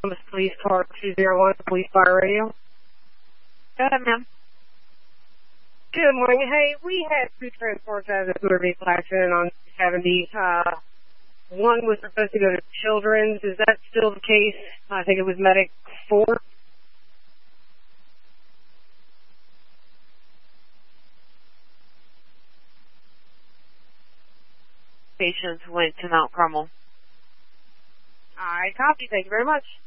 Police Car 201, Police Fire Radio. Go ahead, ma'am. Good morning. Hey, we had two transports out of the motor vehicle accident on 70. One was supposed to go to Children's. Is that still the case? I think it was Medic 4. Patients went to Mount Carmel. All right, copy. Thank you very much.